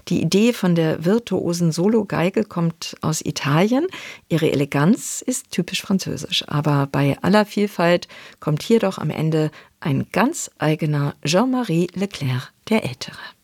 Die Idee von der virtuosen Solo-Geige kommt aus Italien. Ihre Eleganz ist typisch französisch. Aber bei aller Vielfalt kommt hier doch am Ende ein ganz eigener Jean-Marie Leclerc, der Ältere.